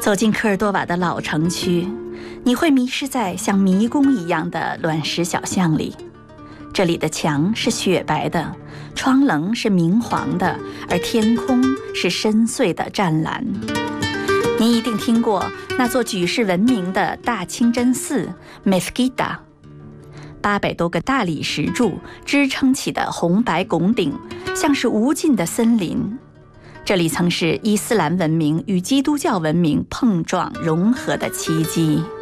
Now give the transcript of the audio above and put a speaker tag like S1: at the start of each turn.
S1: 走进科尔多瓦的老城区，你会迷失在像迷宫一样的卵石小巷里。这里的墙是雪白的，窗棱是明黄的，而天空是深邃的湛蓝。你一定听过那座举世闻名的大清真寺 Mesquita，800多个大理石柱支撑起的红白拱顶，像是无尽的森林。这里曾是伊斯兰文明与基督教文明碰撞融合的奇迹。